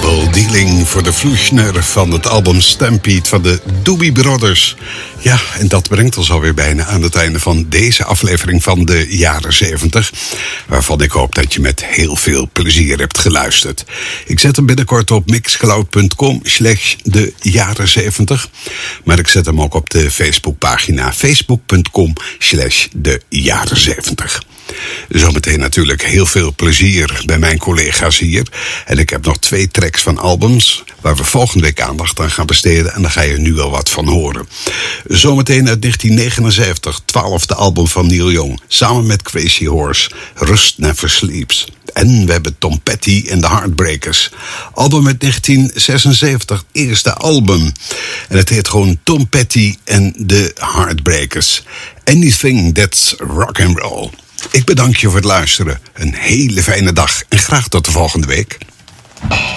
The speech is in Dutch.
Double Dealing voor de Fluchner van het album Stampede van de Doobie Brothers. Ja, en dat brengt ons alweer bijna aan het einde van deze aflevering van de jaren 70. Waarvan ik hoop dat je met heel veel plezier hebt geluisterd. Ik zet hem binnenkort op mixcloud.com/de jaren 70. Maar ik zet hem ook op de Facebookpagina facebook.com/de jaren 70. Zometeen natuurlijk heel veel plezier bij mijn collega's hier. En ik heb nog 2 tracks van albums waar we volgende week aandacht aan gaan besteden. En daar ga je nu wel wat van horen. Zometeen uit 1979, 12e album van Neil Young. Samen met Crazy Horse, Rust Never Sleeps. En we hebben Tom Petty en de Heartbreakers. Album uit 1976, eerste album. En het heet gewoon Tom Petty en de Heartbreakers. Anything That's Rock and Roll. Ik bedank je voor het luisteren. Een hele fijne dag en graag tot de volgende week.